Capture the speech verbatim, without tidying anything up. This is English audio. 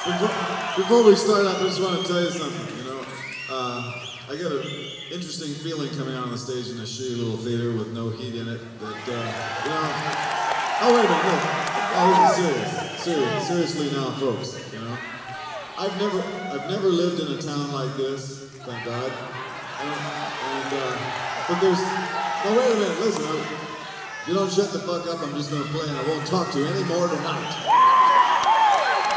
Before, before we start up, I just want to tell you something. You know, uh, I got an interesting feeling coming out on the stage in this shitty little theater with no heat in it. That uh, you know. Oh wait a minute, look. Oh, this is serious. Serious. Seriously now, folks. You know, I've never, I've never lived in a town like this. Thank God. And, and uh, but there's. No, wait a minute. Listen. I, if you don't shut the fuck up, I'm just gonna play, and I won't talk to you anymore tonight.